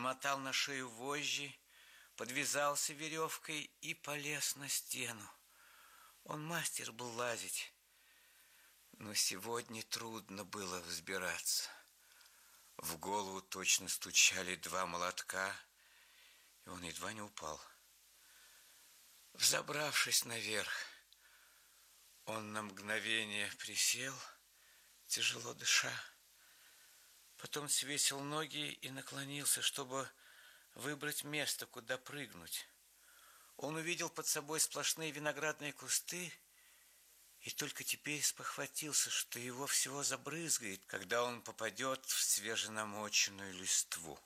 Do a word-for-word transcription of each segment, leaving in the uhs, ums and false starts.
намотал на шею вожжи, подвязался веревкой и полез на стену. Он мастер был лазить, но сегодня трудно было взбираться. В голову точно стучали два молотка, и он едва не упал. Взобравшись наверх, он на мгновение присел, тяжело дыша. Потом свесил ноги и наклонился, чтобы выбрать место, куда прыгнуть. Он увидел под собой сплошные виноградные кусты и только теперь спохватился, что его всего забрызгает, когда он попадет в свеженамоченную листву.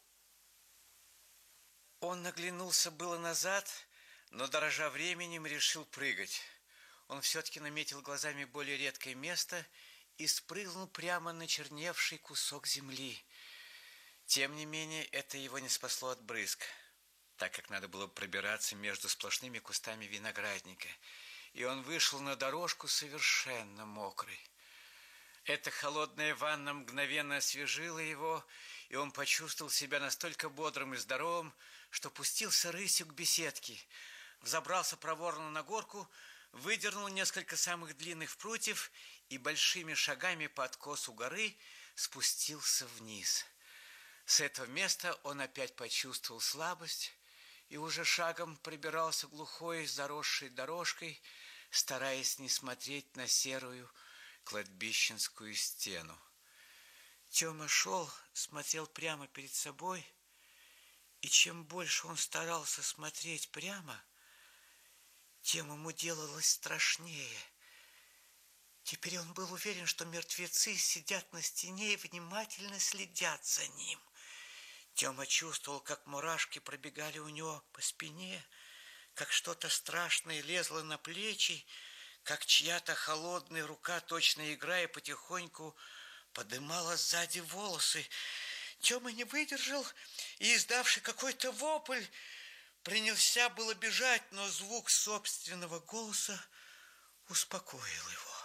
Он наглянулся было назад, но, дорожа временем, решил прыгать. Он все-таки наметил глазами более редкое место и спрыгнул прямо на черневший кусок земли. Тем не менее, это его не спасло от брызг, так как надо было пробираться между сплошными кустами виноградника, и он вышел на дорожку совершенно мокрый. Эта холодная ванна мгновенно освежила его, и он почувствовал себя настолько бодрым и здоровым, что пустился рысью к беседке, взобрался проворно на горку, выдернул несколько самых длинных прутьев и большими шагами по откосу горы спустился вниз. С этого места он опять почувствовал слабость и уже шагом пробирался глухой заросшей дорожкой, стараясь не смотреть на серую кладбищенскую стену. Тёма шел, смотрел прямо перед собой, и чем больше он старался смотреть прямо, тем ему делалось страшнее. Теперь он был уверен, что мертвецы сидят на стене и внимательно следят за ним. Тёма чувствовал, как мурашки пробегали у него по спине, как что-то страшное лезло на плечи, как чья-то холодная рука, точно играя, потихоньку подымала сзади волосы. Тёма не выдержал и, издавший какой-то вопль, принялся было бежать, но звук собственного голоса успокоил его.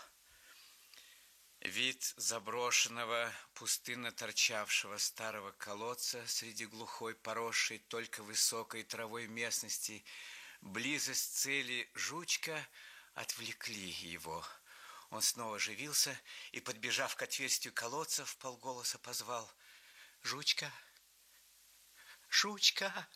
Вид заброшенного, пустынно торчавшего старого колодца среди глухой, поросшей только высокой травой местности, близость цели жучка отвлекли его. Он снова оживился и, подбежав к отверстию колодца, вполголоса позвал: «Жучка! Жучка!»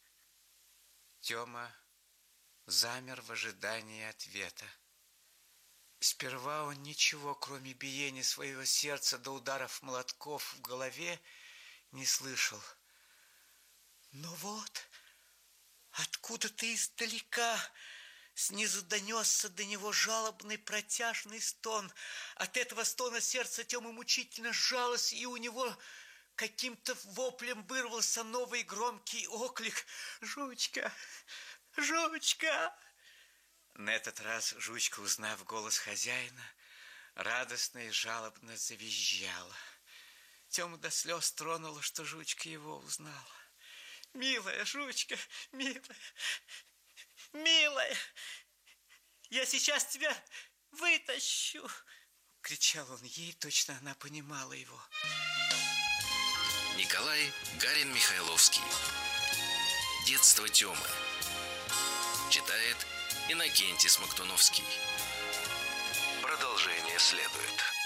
Тёма замер в ожидании ответа. Сперва он ничего, кроме биения своего сердца до ударов молотков в голове, не слышал. Но вот откуда-то издалека снизу донесся до него жалобный протяжный стон. От этого стона сердце Тёмы мучительно сжалось, и у него каким-то воплем вырвался новый громкий оклик: «Жучка! Жучка!» На этот раз жучка, узнав голос хозяина, радостно и жалобно завизжала. Тёму до слез тронуло, что жучка его узнала. «Милая жучка, милая, милая, я сейчас тебя вытащу!» Кричал он ей, точно она понимала его. Николай Гарин-Михайловский. «Детство Тёмы». Читает Иннокентий Смоктуновский. Продолжение следует.